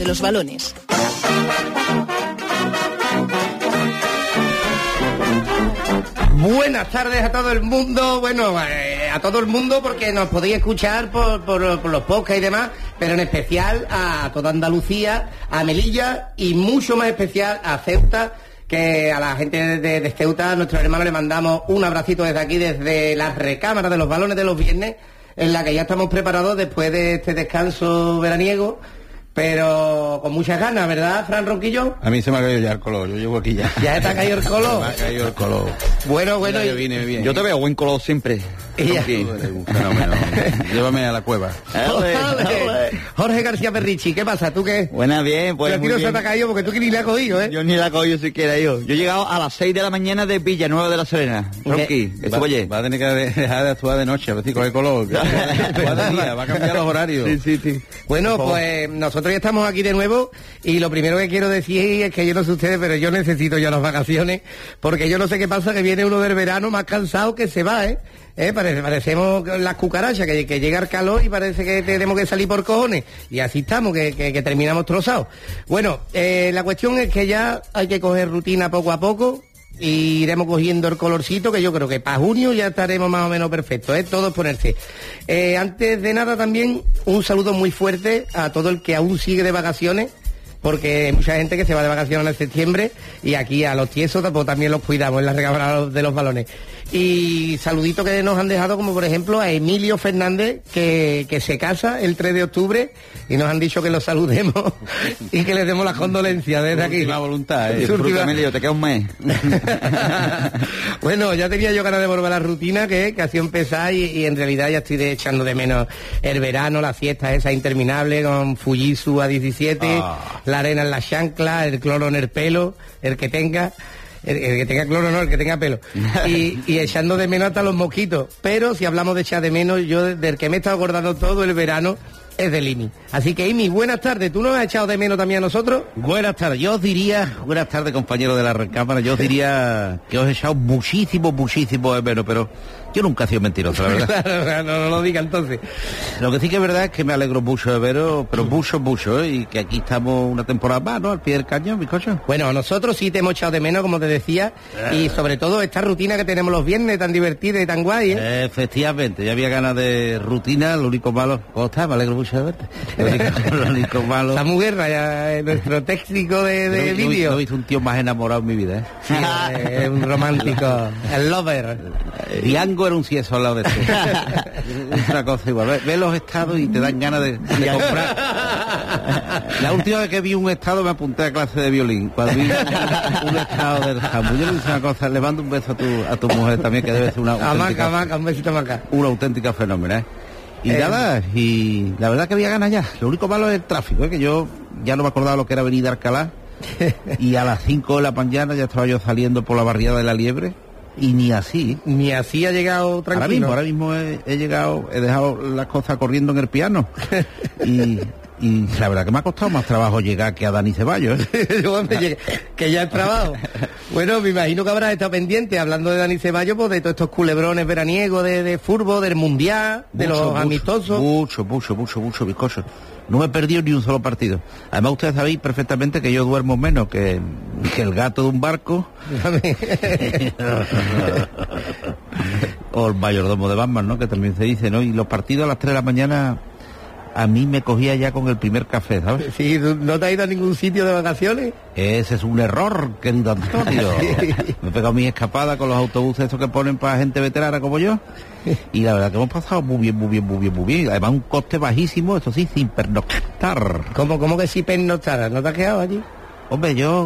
los balones. Buenas tardes a todo el mundo, a todo el mundo porque nos podéis escuchar por los podcasts y demás, pero en especial a toda Andalucía, a Melilla y mucho más especial a Ceuta, que a la gente de Ceuta, a nuestros hermanos, le mandamos un abracito desde aquí, desde las recámaras de los balones de los viernes, en la que ya estamos preparados después de este descanso veraniego, pero con muchas ganas, ¿verdad, Fran Ronquillo? A mí se me ha caído ya el color, yo llevo aquí ya. ¿Ya está caído el color? Me ha caído el color. Bueno, Yo vine bien. Yo te veo buen color siempre. Un fenómeno. Llévame a la cueva. Jorge García Perrichi, ¿qué pasa? ¿Tú qué? Buena, bien, pues. Pero aquí no se te ha caído porque tú que ni le has cogido, ¿eh? Yo ni la cojo siquiera yo. Yo he llegado a las 6 de la mañana de Villanueva de la Serena. Rocky, esto oye. Va a tener que dejar de actuar de noche, a ver si coge color. Va a cambiar los horarios. Sí. Bueno, pues nosotros ya estamos aquí de nuevo y lo primero que quiero decir es que yo no sé ustedes, pero yo necesito ya las vacaciones, porque yo no sé qué pasa, que viene uno del verano más cansado que se va, ¿eh? Parecemos las cucarachas, que llega el calor y parece que tenemos que salir por cojones. Y así estamos, que terminamos trozados. Bueno, la cuestión es que ya hay que coger rutina poco a poco. Y iremos cogiendo el colorcito, que yo creo que para junio ya estaremos más o menos perfectos, todos ponerse. Antes de nada también, un saludo muy fuerte a todo el que aún sigue de vacaciones, porque hay mucha gente que se va de vacaciones en septiembre, y aquí a los tiesos también los cuidamos en la recámara de los balones. Y saluditos que nos han dejado, como por ejemplo a Emilio Fernández, que se casa el 3 de octubre, y nos han dicho que lo saludemos y que les demos las condolencias desde aquí. Última voluntad, Emilio, te queda un mes. Bueno, ya tenía yo ganas de volver a la rutina, que hacía empezar, y en realidad ya estoy echando de menos el verano, las fiestas esas interminables, con Fujitsu a 17, la arena en la chancla, el cloro en el pelo, el que tenga cloro, no, el que tenga pelo. Y echando de menos hasta los mosquitos. Pero si hablamos de echar de menos, yo del que me he estado acordando todo el verano es del IMI. Así que, IMI, buenas tardes. ¿Tú nos has echado de menos también a nosotros? Buenas tardes. Yo os diría, buenas tardes, compañeros de la recámara, yo os diría que os he echado muchísimo de menos, pero yo nunca he sido mentiroso, la verdad. Claro, no lo diga entonces. Lo que sí que es verdad es que me alegro mucho de veros, pero mucho, y que aquí estamos una temporada más, ¿no? Al pie del cañón, bizcocho. Bueno, nosotros sí te hemos echado de menos, como te decía, y sobre todo esta rutina que tenemos los viernes, tan divertida y tan guay, ¿eh? Efectivamente, ya había ganas de rutina, lo único malo... ¿Cómo estás? Me alegro mucho de verte. Lo único malo... Samu Guerra, ya, nuestro técnico de vídeo. No he visto un tío más enamorado en mi vida, ¿eh? Sí, es un romántico, el lover. Diango era un cieso al lado de este. Es una cosa igual. Ve los estados y te dan ganas de comprar. La última vez que vi un estado me apunté a clase de violín. Cuando vi un estado del jambo. Yo le hice una cosa, le mando un beso a tu mujer también, que debe ser una auténtica... Maca, un besito Maca. Una auténtica fenómeno, ¿eh? Y nada, y la verdad que había ganas ya. Lo único malo es el tráfico, ¿eh? Que yo ya no me acordaba lo que era venir de Alcalá. Y a las 5 de la mañana ya estaba yo saliendo por la barriada de la Liebre. Y ni así ha llegado tranquilo. Ahora mismo he llegado, he dejado las cosas corriendo en el piano. Y la verdad que me ha costado más trabajo llegar que a Dani Ceballos, ¿eh? Que ya he trabado. Bueno, me imagino que habrás estado pendiente, hablando de Dani Ceballos, pues de todos estos culebrones veraniegos de fútbol, del mundial, de los amistosos. Mucho, bizcocho. No me he perdido ni un solo partido. Además, ustedes sabéis perfectamente que yo duermo menos que el gato de un barco. O el mayordomo de Batman, ¿no? Que también se dice, ¿no? Y los partidos a las 3 de la mañana a mí me cogía ya con el primer café, ¿sabes? Sí, ¿no te has ido a ningún sitio de vacaciones? Ese es un error, querido Antonio. Me he pegado mis escapadas con los autobuses esos que ponen para gente veterana como yo. Y la verdad que hemos pasado muy bien. Además, un coste bajísimo, eso sí, sin pernoctar. ¿Cómo que sin pernoctar? ¿No te has quedado allí? Hombre, yo